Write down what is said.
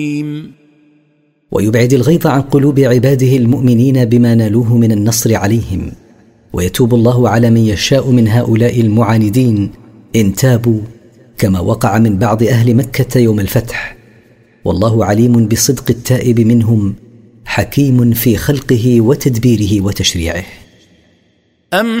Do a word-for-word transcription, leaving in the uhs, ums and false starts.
ويبعد الغيظ عن قلوب عباده المؤمنين بما نالوه من النصر عليهم، ويتوب الله على من يشاء من هؤلاء المعاندين إن تابوا، كما وقع من بعض أهل مكة يوم الفتح. والله عليم بصدق التائب منهم، حكيم في خلقه وتدبيره وتشريعه. أم